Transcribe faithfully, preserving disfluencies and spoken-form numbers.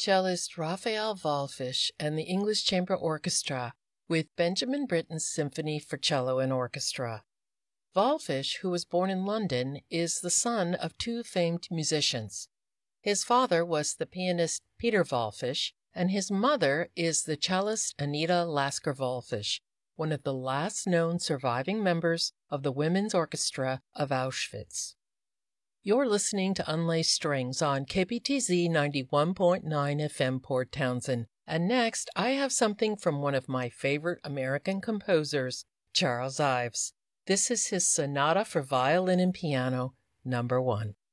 cellist Raphael Wallfisch and the English Chamber Orchestra with Benjamin Britten's Symphony for Cello and Orchestra. Wallfisch, who was born in London, is the son of two famed musicians. His father was the pianist Peter Wallfisch, and his mother is the cellist Anita Lasker-Wallfisch, one of the last known surviving members of the Women's Orchestra of Auschwitz. You're listening to Unlaced Strings on K B T Z ninety-one point nine F M Port Townsend. And next, I have something from one of my favorite American composers, Charles Ives. This is his Sonata for Violin and Piano, number one.